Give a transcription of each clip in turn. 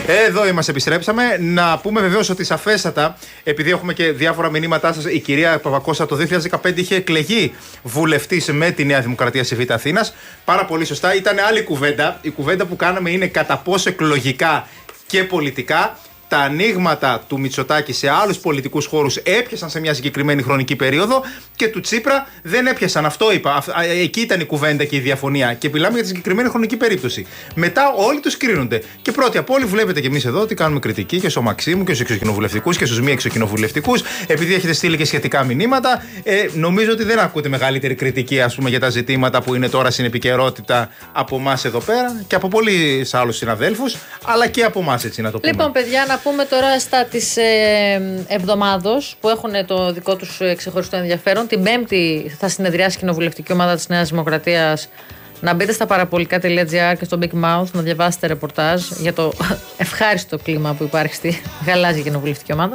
Εδώ είμαστε, επιστρέψαμε. Να πούμε βεβαίως ότι σαφέστατα, επειδή έχουμε και διάφορα μηνύματά σας, η κυρία Παπακώστα το 2015 είχε εκλεγεί βουλευτής με τη Νέα Δημοκρατία σε Β' Αθήνας. Πάρα πολύ σωστά. Ήταν άλλη κουβέντα. Η κουβέντα που κάναμε είναι κατά πόσο εκλογικά και πολιτικά τα ανοίγματα του Μητσοτάκη σε άλλους πολιτικούς χώρους έπιασαν σε μια συγκεκριμένη χρονική περίοδο και του Τσίπρα δεν έπιασαν. Αυτό είπα. Εκεί ήταν η κουβέντα και η διαφωνία. Και μιλάμε για τη συγκεκριμένη χρονική περίπτωση. Μετά όλοι τους κρίνονται. Και πρώτοι απ' όλοι βλέπετε και εμείς εδώ ότι κάνουμε κριτική και στο Μαξίμου και στους εξοκοινοβουλευτικούς και στους μη εξοκοινοβουλευτικούς. Επειδή έχετε στείλει και σχετικά μηνύματα, νομίζω ότι δεν ακούτε μεγαλύτερη κριτική, ας πούμε, για τα ζητήματα που είναι τώρα στην επικαιρότητα από εμάς εδώ πέρα και από πολλοί άλλους συναδέλφους, αλλά και από εμάς, έτσι να το πούμε. Λοιπόν, παιδιά, να πούμε τώρα στα της εβδομάδος που έχουν το δικό τους ξεχωριστό ενδιαφέρον. Την Πέμπτη θα συνεδριάσει η κοινοβουλευτική ομάδα της Νέας Δημοκρατίας. Να μπείτε στα παραπολικά.gr και στο Big Mouth να διαβάσετε ρεπορτάζ για το ευχάριστο κλίμα που υπάρχει στη γαλάζια κοινοβουλευτική ομάδα.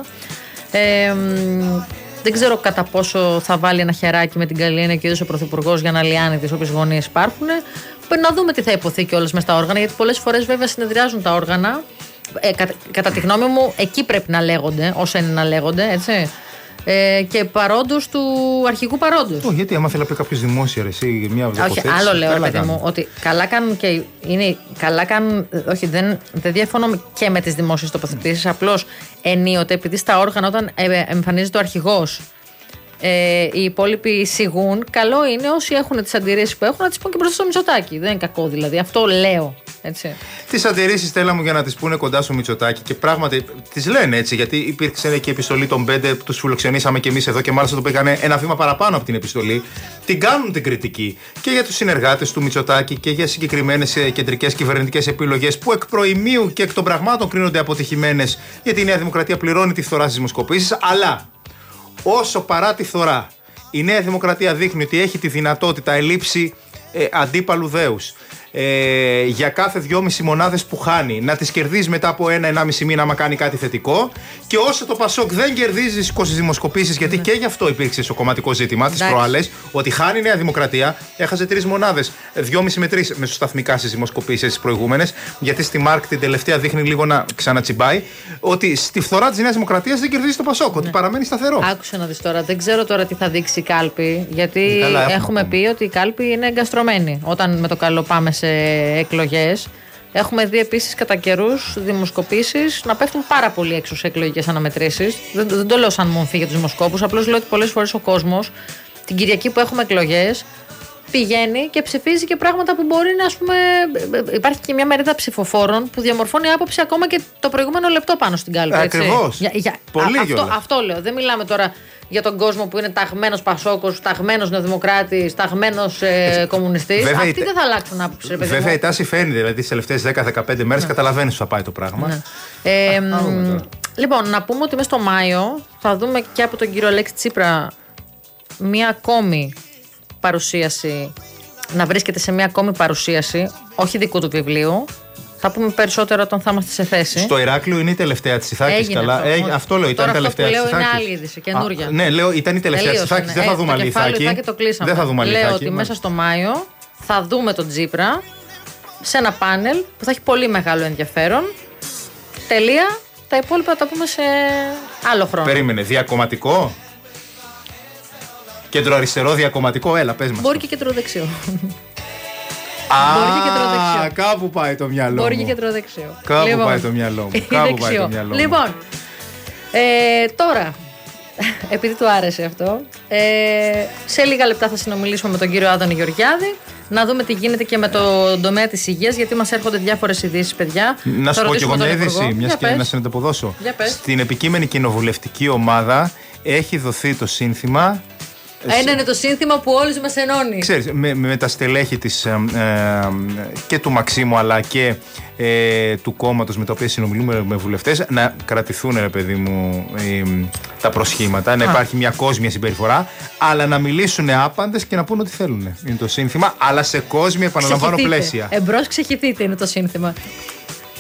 Δεν ξέρω κατά πόσο θα βάλει ένα χεράκι με την καλή έννοια και ο Πρωθυπουργός για να λιάνει τις όποιες γωνίες υπάρχουν. Να δούμε τι θα υποθεί κιόλας μες στα όργανα, γιατί πολλές φορές βέβαια συνεδριάζουν τα όργανα. Κατά τη γνώμη μου, εκεί πρέπει να λέγονται, όσο είναι να λέγονται, έτσι. Και παρόντος του αρχικού παρόντος. Γιατί άμα θέλει να πει κάποιος δημόσια, εσύ, μια τοποθέτηση. Όχι, άλλο λέω, ρε παιδί μου, ότι καλά κάνουν και είναι. Καλά κάνουν. Όχι, δεν διαφωνώ και με τις δημόσιες τοποθετήσεις. Απλώς ενίοτε, επειδή στα όργανα όταν εμφανίζεται ο αρχηγός, οι υπόλοιποι σιγούν, καλό είναι όσοι έχουν τις αντιρρήσεις που έχουν να τις πούν και μπροστά στο Μητσοτάκη. Δεν είναι κακό δηλαδή. Αυτό λέω. Τις αντιρρήσεις, Στέλλα μου, για να τις πούνε κοντά στο Μητσοτάκη και πράγματι τις λένε έτσι, γιατί υπήρξε και η επιστολή των 5 που τους φιλοξενήσαμε και εμείς εδώ και μάλιστα το πήγανε ένα βήμα παραπάνω από την επιστολή. Την κάνουν την κριτική και για τους συνεργάτες του Μητσοτάκη και για συγκεκριμένες κεντρικές κυβερνητικές επιλογές που εκ προημίου και εκ των πραγμάτων κρίνονται αποτυχημένες, γιατί η Νέα Δημοκρατία πληρώνει τη φθορά στις δημοσκοπήσεις. Αλλά όσο παρά τη φθορά η Νέα Δημοκρατία δείχνει ότι έχει τη δυνατότητα ελήψη αντίπαλου δέους. Για κάθε 2,5 μονάδες που χάνει να τις κερδίζει μετά από 1-1,5 μήνα άμα κάνει κάτι θετικό, και όσο το Πασόκ δεν κερδίζει στις δημοσκοπήσεις, γιατί και γι' αυτό υπήρξε στο κομματικό ζήτημα τις προάλλες, ότι χάνει η Νέα Δημοκρατία, έχασε 3 μονάδες, 2,5 με 3 μεσοσταθμικά στις δημοσκοπήσεις τις προηγούμενες, γιατί στη ΜΑΡΚ την τελευταία δείχνει λίγο να ξανατσιμπάει, ότι στη φθορά της Νέας Δημοκρατίας δεν κερδίζει το Πασόκ, ότι παραμένει σταθερό. Άκουσε να δεις τώρα, δεν ξέρω τώρα τι θα δείξει η κάλπη, γιατί έχουμε πει ότι η κάλπη είναι εγκαστρωμένη. Όταν με το καλό πάμε σε εκλογές. Έχουμε δει επίσης κατά καιρούς δημοσκοπήσεις να πέφτουν πάρα πολύ έξω σε εκλογικές αναμετρήσεις. Δεν το λέω σαν μομφή για τους δημοσκόπους, απλώς λέω ότι πολλές φορές ο κόσμος την Κυριακή που έχουμε εκλογές πηγαίνει και ψηφίζει και πράγματα που μπορεί να, ας πούμε, υπάρχει και μια μερίδα ψηφοφόρων που διαμορφώνει άποψη ακόμα και το προηγούμενο λεπτό πάνω στην κάλπη. Ακριβώς. Αυτό λέω. Δεν μιλάμε τώρα για τον κόσμο που είναι ταγμένος Πασόκος, ταγμένος Νεοδημοκράτης, ταγμένος κομμουνιστής. Αυτοί δεν θα αλλάξουν άποψη. Βέβαια η τάση φαίνεται, δηλαδή τις τελευταίες 10-15 μέρες καταλαβαίνεις που θα πάει το πράγμα. Λοιπόν, να πούμε ότι μέσα στο Μάιο θα δούμε και από τον κύριο Αλέξη Τσίπρα μία ακόμη παρουσίαση, να βρίσκεται σε μία ακόμη παρουσίαση, όχι δικού του βιβλίου. Θα πούμε περισσότερο όταν θα είμαστε σε θέση. Στο Ηράκλειο είναι η τελευταία της Ιθάκης. Αυτό λέω, ήταν η τελευταία της Ιθάκης. Λέω είναι άλλη είδηση, καινούρια. Ναι, λέω, ήταν η τελευταία της Ιθάκης. Δεν θα δούμε άλλη Ιθάκη. Δεν θα δούμε άλλη Ιθάκη. Λέω ότι μέσα στο Μάιο θα δούμε τον Τσίπρα σε ένα πάνελ που θα έχει πολύ μεγάλο ενδιαφέρον. Τελεία. Τα υπόλοιπα θα τα πούμε σε άλλο χρόνο. Περίμενε, διακομματικό. Κεντροαριστερό, διακομματικό, έλα, πες μας. Μπορεί και κεντροδεξιό. Μπορεί και κεντροδεξιό. Κάπου πάει το μυαλό μου. Μπορεί και κεντροδεξιό. Κάπου πάει το μυαλό μου. Λοιπόν, τώρα, επειδή του άρεσε αυτό, σε λίγα λεπτά θα συνομιλήσουμε με τον κύριο Άδωνη Γεωργιάδη. Να δούμε τι γίνεται και με τον τομέα της υγείας, γιατί μας έρχονται διάφορες ειδήσεις, παιδιά. Να σου πω κι εγώ μια είδηση, μιας και να σε ανταποδώσω. Στην επικείμενη κοινοβουλευτική ομάδα έχει δοθεί το σύνθημα. Ένα είναι το σύνθημα που όλους μας ενώνει. Ξέρεις, με τα στελέχη της, και του Μαξίμου αλλά και του κόμματος με τα οποία συνομιλούμε με βουλευτές, να κρατηθούν, ρε παιδί μου, τα προσχήματα, να υπάρχει μια κόσμια συμπεριφορά, αλλά να μιλήσουν άπαντες και να πούν ό,τι θέλουν. Είναι το σύνθημα, αλλά σε κόσμια, επαναλαμβάνω, πλαίσια. Εμπρός ξεχυθείτε είναι το σύνθημα.